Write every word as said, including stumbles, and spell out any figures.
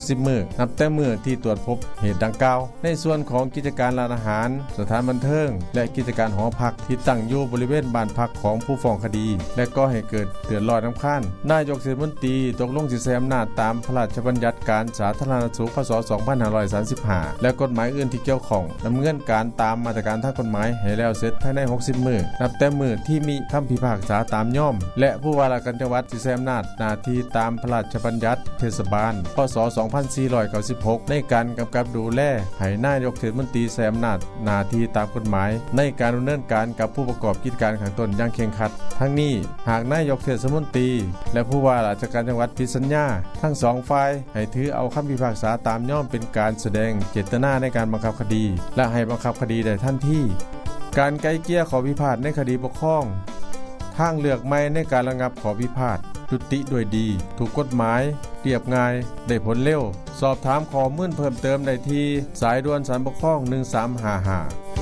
สิบ มื้อนับแต่มื้อที่ตรวจพบเหตุดังกล่าวในส่วนของกิจการร้านอาหารสถานบันเทิงและกิจการหอพักที่ตั้งอยู่บริเวณบ้านพักของผู้ฟ้องคดีและก็ให้เกิดเดือดร้อนรำคาญนายกเทศมนตรีตกลงสิใช้อำนาจตามพระราชบัญญัติการสาธารณสุขพ.ศ. สองพันห้าร้อยสามสิบห้าและกฎหมายอื่นที่เกี่ยวข้องดำเนินการตามมาตรการทางกฎหมายให้แล้วเสร็จภายในหกสิบมื้อนับแต่มื้อที่มีคำพิพากษาตามย่อมและผู้ว่าราชการจังหวัดสิใช้อำนาจหน้าที่ตามพระราชบัญญัติเทศบาลพ.ศ. สองพันสี่ร้อยเก้าสิบหกในการกำกับดูแลให้นายกเทศมนตรีใช้อำนาจหน้าที่ตามกฎหมายในการดำเนินการกับผู้ประกอบกิจการข้างต้นอย่างเคร่งครัดทั้งนี้หากนายกเทศมนตรีและผู้ว่าราชการจังหวัดผิดสัญญาทั้งสองฝ่ายให้ถือเอาคำพิพากษาตามย่อมเป็นการแสดงเจตนาในการบังคับคดีและให้บังคับคดีได้ทันทีการไกล่เกลี่ยข้อพิพาทในคดีปกครองทางเลือกใหม่ในการระงับข้อพิพาทยุติด้วยดีถูกกฎหมายเรียบง่ายได้ผลเร็วสอบถามข้อมูลเพิ่มเติมได้ที่สายด่วนศาลปกครองหนึ่งสามห้าห้า